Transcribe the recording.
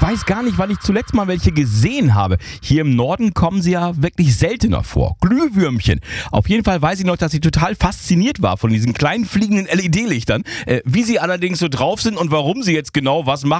weiß gar nicht, wann ich zuletzt mal welche gesehen habe. Hier im Norden kommen sie ja wirklich seltener vor. Glühwürmchen. Auf jeden Fall weiß ich noch, dass ich total fasziniert war von diesen kleinen fliegenden LED-Lichtern. Wie sie allerdings so drauf sind und warum sie jetzt genau was machen,